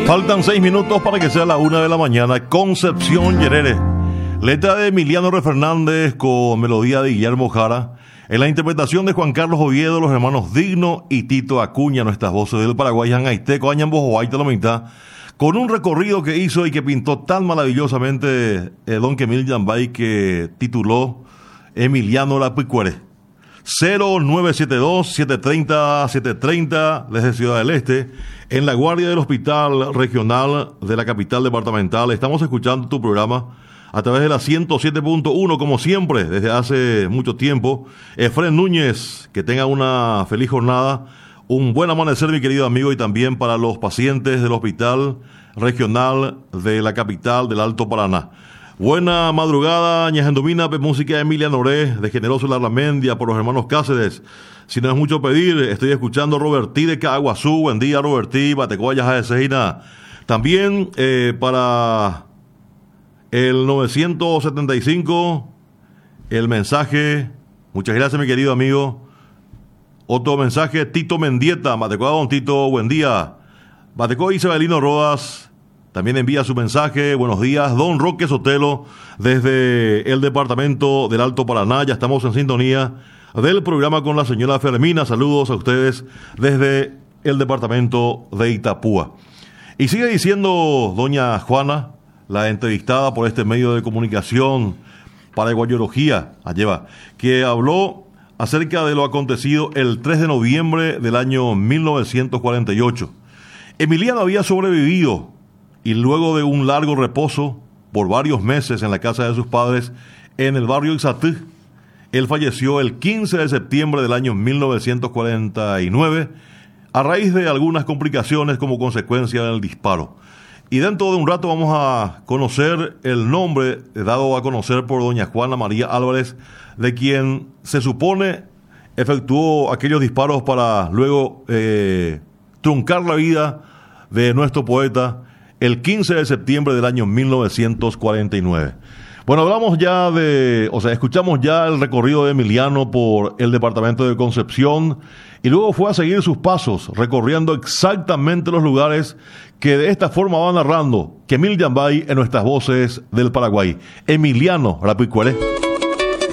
Faltan 6 minutos para que sea la 1 de la mañana. Concepción Yerere. Letra de Emiliano R. Fernández con melodía de Guillermo Jara. En la interpretación de Juan Carlos Oviedo, los hermanos Digno y Tito Acuña, nuestras voces del Paraguay, Jangaiteco, Añambojoaita, la mitad, con un recorrido que hizo y que pintó tan maravillosamente don Kemil Yambay, que tituló Emiliano La Picuere. 0972-730-730 desde Ciudad del Este, en la guardia del Hospital Regional de la capital departamental. Estamos escuchando tu programa a través de la 107.1, como siempre, desde hace mucho tiempo. Efren Núñez, que tenga una feliz jornada, un buen amanecer, mi querido amigo, y también para los pacientes del Hospital Regional de la capital del Alto Paraná. Buena madrugada, Ñajendumina, música de Emilia Noré, de Generoso Larramendia, por los hermanos Cáceres. Si no es mucho pedir, estoy escuchando a Robertí de Caguazú. Buen día, Robertí, Batecoya, de Seina. También para el 975, el mensaje. Muchas gracias, mi querido amigo. Otro mensaje, Tito Mendieta, Batecoya, don Tito, buen día. Batecoya Isabelino Rodas también envía su mensaje. Buenos días, don Roque Sotelo, desde el departamento del Alto Paraná. Ya estamos en sintonía del programa con la señora Fermina. Saludos a ustedes desde el departamento de Itapúa. Y sigue diciendo doña Juana, la entrevistada por este medio de comunicación paraguayología, Alleva, que habló acerca de lo acontecido el 3 de noviembre del año 1948. Emiliano había sobrevivido y luego de un largo reposo por varios meses en la casa de sus padres en el barrio Ixatí, él falleció el 15 de septiembre del año 1949 a raíz de algunas complicaciones como consecuencia del disparo. Y dentro de un rato vamos a conocer el nombre dado a conocer por doña Juana María Álvarez, de quien se supone efectuó aquellos disparos para luego truncar la vida de nuestro poeta el 15 de septiembre del año 1949. Bueno, escuchamos ya el recorrido de Emiliano por el departamento de Concepción y luego fue a seguir sus pasos, recorriendo exactamente los lugares que de esta forma va narrando Kemil Yambay en nuestras voces del Paraguay. Emiliano La Picuere.